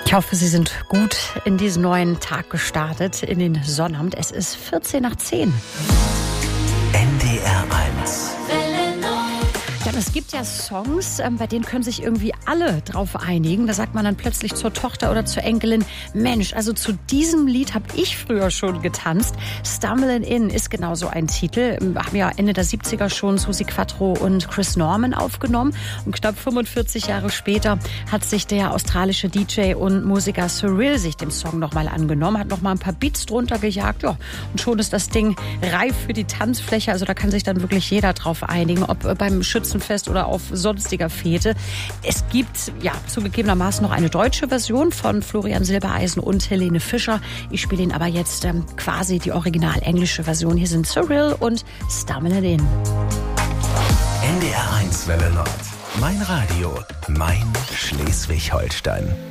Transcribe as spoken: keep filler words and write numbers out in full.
Ich hoffe, Sie sind gut in diesen neuen Tag gestartet, in den Sonnabend. Es ist vierzehn nach zehn. N D R eins. Ja, es gibt ja Songs, bei denen können sich irgendwie alle drauf einigen. Da sagt man dann plötzlich zur Tochter oder zur Enkelin, Mensch, also zu diesem Lied habe ich früher schon getanzt. Stumbling In ist genau so ein Titel. Haben ja Ende der siebziger schon Suzi Quatro und Chris Norman aufgenommen. Und knapp fünfundvierzig Jahre später hat sich der australische D J und Musiker Surreal sich dem Song nochmal angenommen, hat nochmal ein paar Beats drunter gejagt. Ja, und schon ist das Ding reif für die Tanzfläche. Also da kann sich dann wirklich jeder drauf einigen, ob beim Schützenfest oder auf sonstiger Fete. Es gibt ja zugegebenermaßen noch eine deutsche Version von Florian Silbereisen und Helene Fischer. Ich spiele Ihnen aber jetzt ähm, quasi die original englische Version. Hier sind Surreal und Stumbling In. N D R eins Welle Nord. Mein Radio, mein Schleswig-Holstein.